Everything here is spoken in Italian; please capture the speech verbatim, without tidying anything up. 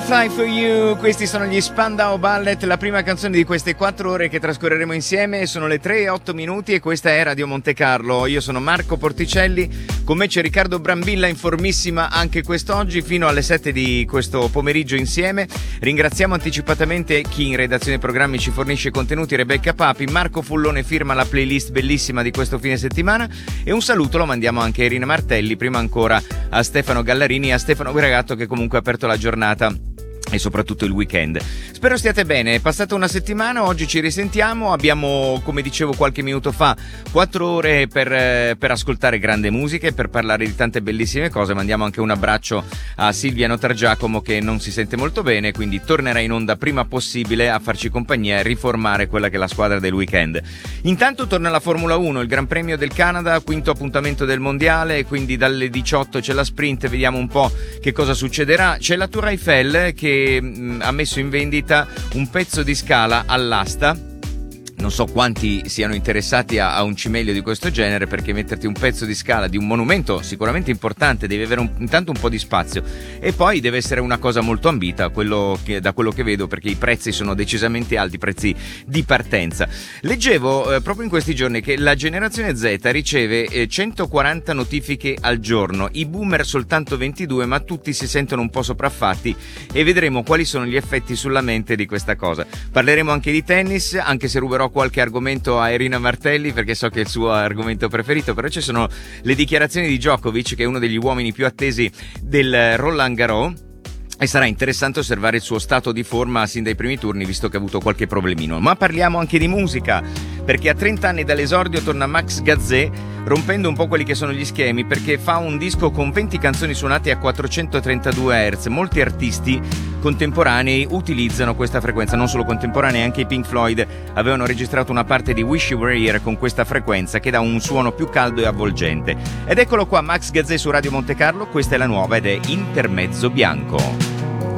Fly for You, questi sono gli Spandau Ballet, la prima canzone di queste quattro ore che trascorreremo insieme. Sono le tre e otto minuti e questa è Radio Monte Carlo. Io sono Marco Porticelli, con me c'è Riccardo Brambilla, in formissima anche quest'oggi, fino alle sette di questo pomeriggio insieme. Ringraziamo anticipatamente chi in redazione programmi ci fornisce contenuti, Rebecca Papi. Marco Fullone firma la playlist bellissima di questo fine settimana e un saluto lo mandiamo anche a Irina Martelli, prima ancora a Stefano Gallarini e a Stefano Guiragato, che comunque ha aperto la giornata e soprattutto il weekend. Spero stiate bene, è passata una settimana, oggi ci risentiamo, abbiamo, come dicevo qualche minuto fa, quattro ore per, eh, per ascoltare grande musica e per parlare di tante bellissime cose. Mandiamo anche un abbraccio a Silvia Notargiacomo, che non si sente molto bene, quindi tornerà in onda prima possibile a farci compagnia e riformare quella che è la squadra del weekend. Intanto torna la Formula uno, il Gran Premio del Canada, quinto appuntamento del mondiale, quindi dalle diciotto c'è la sprint, vediamo un po' che cosa succederà. C'è la Tour Eiffel che ha messo in vendita un pezzo di scala all'asta. Non so quanti siano interessati a, a un cimelio di questo genere, perché metterti un pezzo di scala di un monumento sicuramente importante deve avere un, intanto un po' di spazio e poi deve essere una cosa molto ambita, quello che, da quello che vedo, perché i prezzi sono decisamente alti, prezzi di partenza. Leggevo eh, proprio in questi giorni che la generazione Z riceve eh, centoquaranta notifiche al giorno, i boomer soltanto ventidue, ma tutti si sentono un po' sopraffatti e vedremo quali sono gli effetti sulla mente di questa cosa. Parleremo anche di tennis, anche se ruberò qualche argomento a Irina Martelli perché so che è il suo argomento preferito, però ci sono le dichiarazioni di Djokovic, che è uno degli uomini più attesi del Roland Garros, e sarà interessante osservare il suo stato di forma sin dai primi turni, visto che ha avuto qualche problemino. Ma parliamo anche di musica, perché a trenta anni dall'esordio torna Max Gazzè, rompendo un po' quelli che sono gli schemi, perché fa un disco con venti canzoni suonate a quattrocentotrentadue hertz. Molti artisti contemporanei utilizzano questa frequenza, non solo contemporanei, anche i Pink Floyd avevano registrato una parte di Wish You Were Here con questa frequenza che dà un suono più caldo e avvolgente. Ed eccolo qua, Max Gazzè su Radio Monte Carlo, questa è la nuova ed è Intermezzo Bianco.